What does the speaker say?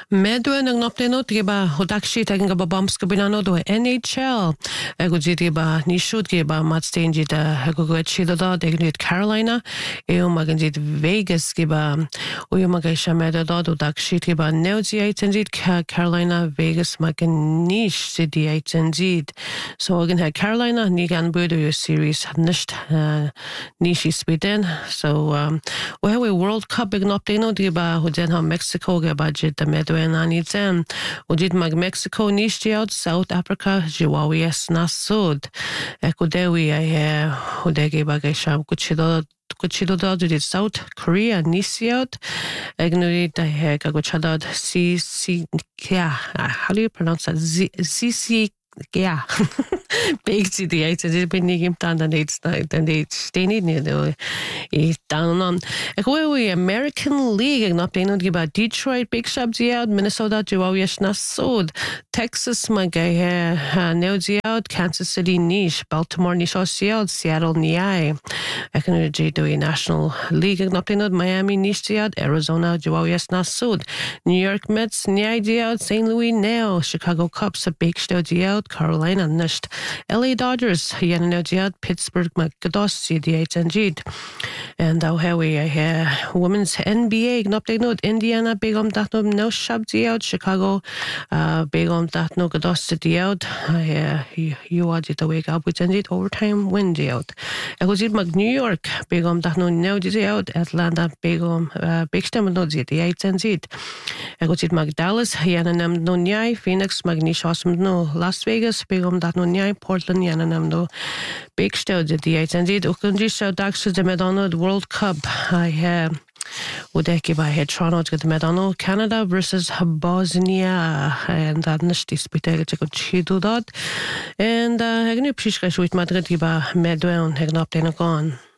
Medwen ang naplenot giba hodakshi taking gaba bumps kabinano do NHL. Ego giba ni shoot giba matstein jita ego gachida da degnit Carolina. Eo maganjit Vegas giba uyo magasha meda da hodakshi giba neozi aitanjit Carolina Vegas maganish city aitanjit. So again had Carolina nigan budo your series nisht nishi spiden. So we World Cup big naplenot giba hoden Mexico giba jit the medwen Anizem, Ujid mag Mexico Nishiot, South Africa, Jiwawies Nasud. Ekodewi, I Hudegi Bagasham Kuchido did South Korea Nisiot. Egnuit, I had Gagochadad how do you pronounce that? CC. Yeah, big city. I said it's been nigim tan dan it's they need it down on. We American League not playing about Detroit big shops out, Minnesota Jiwawish Nasud, Texas magay Neozi out, Kansas City niche, Baltimore niche out, Seattle niai. I can do National League not playing Miami niche out, Arizona Jiwawish Nasud, New York Mets niai out, St. Louis now, Chicago Cubs a big shows out. Carolina nisht LA Dodgers yananojiat Pittsburgh Magados CDH and how we women's NBA gnopte note Indiana bigom datno no shabdi out Chicago bigom datno gados city out you ajit awake up with and overtime win out egozit mag New York bigom datno no out Atlanta bigom big stem no zit and egozit mag Dallas yananam no nyai Phoenix magnishosm no Las Vegas bigom dat no nyai Portland yananam no big stud the and ukunji show daxes the Medano World Cup I Udeki by Toronto to the Medano Canada versus Bosnia and that nishti spiteg to chido dot and hegnu prishka with Madrid giba medwen hegnop den gone